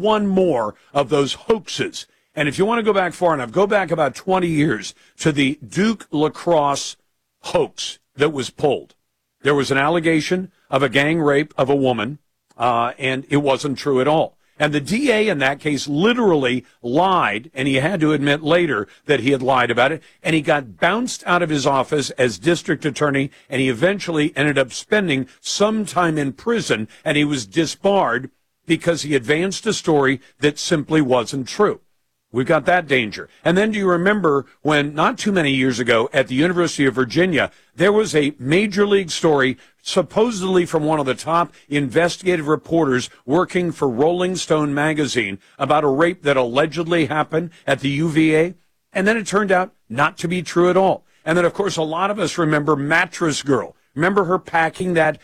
one more of those hoaxes. And if you want to go back far enough, go back about 20 years to the Duke lacrosse hoax that was pulled. There was an allegation of a gang rape of a woman, and it wasn't true at all. And the DA in that case literally lied, and he had to admit later that he had lied about it, and he got bounced out of his office as district attorney, and he eventually ended up spending some time in prison, and he was disbarred because he advanced a story that simply wasn't true. We've got that danger. And then do you remember when, not too many years ago, at the University of Virginia, there was a major league story supposedly from one of the top investigative reporters working for Rolling Stone magazine about a rape that allegedly happened at the UVA? And then it turned out not to be true at all. And then, of course, a lot of us remember Mattress Girl. Remember her packing that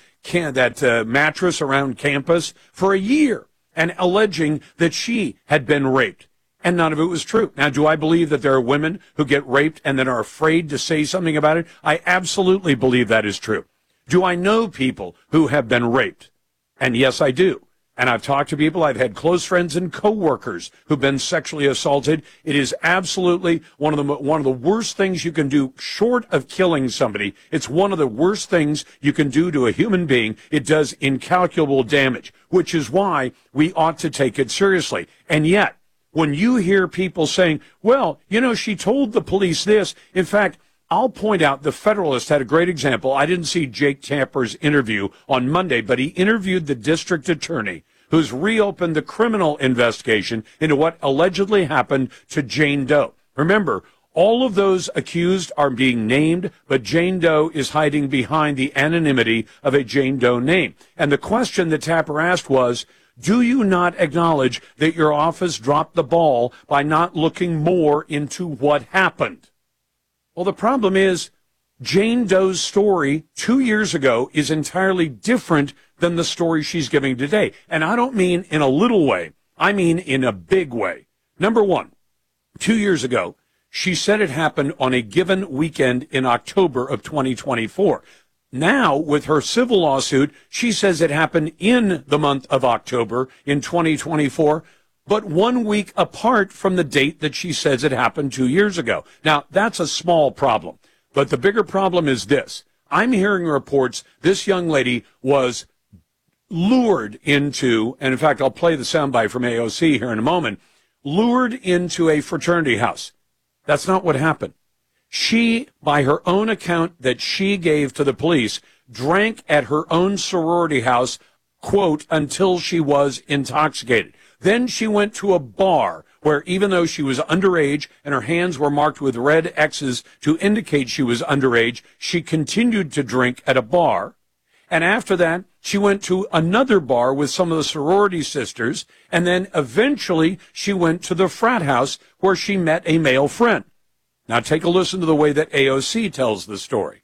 mattress around campus for a year and alleging that she had been raped. And none of it was true. Now, do I believe that there are women who get raped and then are afraid to say something about it? I absolutely believe that is true. Do I know people who have been raped? And yes, I do. And I've talked to people. I've had close friends and coworkers who've been sexually assaulted. It is absolutely one of the worst things you can do, short of killing somebody. It's one of the worst things you can do to a human being. It does incalculable damage, which is why we ought to take it seriously. And yet, when you hear people saying, well, you know, she told the police this. In fact, I'll point out the Federalist had a great example. I didn't see Jake Tapper's interview on Monday, but he interviewed the district attorney who's reopened the criminal investigation into what allegedly happened to Jane Doe. Remember, all of those accused are being named, but Jane Doe is hiding behind the anonymity of a Jane Doe name. And the question that Tapper asked was, do you not acknowledge that your office dropped the ball by not looking more into what happened? Well, the problem is Jane Doe's story 2 years ago is entirely different than the story she's giving today. And I don't mean in a little way. I mean in a big way. Number one, 2 years ago, she said it happened on a given weekend in October of 2024. Now, with her civil lawsuit, she says it happened in the month of October in 2024, but 1 week apart from the date that she says it happened 2 years ago. Now, that's a small problem, but the bigger problem is this. I'm hearing reports this young lady was lured into, and in fact, I'll play the soundbite from AOC here in a moment, lured into a fraternity house. That's not what happened. She, by her own account that she gave to the police, drank at her own sorority house, quote, until she was intoxicated. Then she went to a bar where, even though she was underage and her hands were marked with red X's to indicate she was underage, she continued to drink at a bar. And after that, she went to another bar with some of the sorority sisters, and then eventually she went to the frat house where she met a male friend. Now take a listen to the way that AOC tells the story.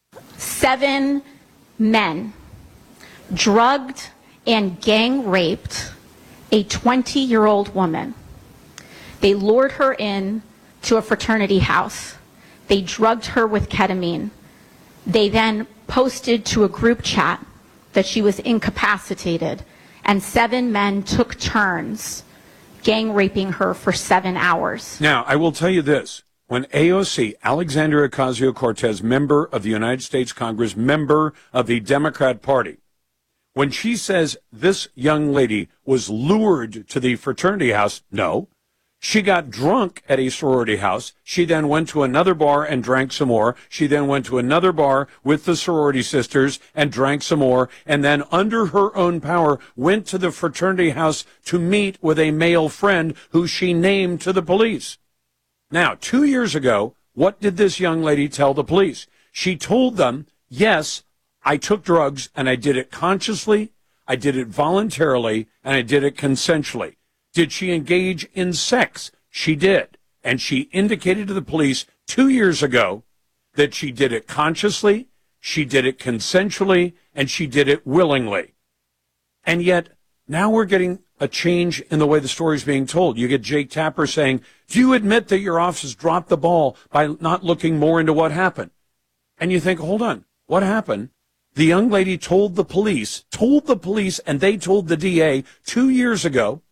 7 men drugged and gang raped a 20-year-old woman. They lured her in to a fraternity house. They drugged her with ketamine. They then posted to a group chat that she was incapacitated, and 7 men took turns gang raping her for 7 hours. Now, I will tell you this. When AOC, Alexandria Ocasio-Cortez, member of the United States Congress, member of the Democrat Party, when she says this young lady was lured to the fraternity house, no. She got drunk at a sorority house. She then went to another bar and drank some more. She then went to another bar with the sorority sisters and drank some more. And then, under her own power, went to the fraternity house to meet with a male friend who she named to the police. Now, 2 years ago, what did this young lady tell the police? She told them, yes, I took drugs and I did it consciously, I did it voluntarily, and I did it consensually. Did she engage in sex? She did. And she indicated to the police 2 years ago that she did it consciously, she did it consensually, and she did it willingly. And yet, now we're getting a change in the way the story is being told. You get Jake Tapper saying, do you admit that your office dropped the ball by not looking more into what happened? And you think, hold on, what happened? The young lady told the police, and they told the DA 2 years ago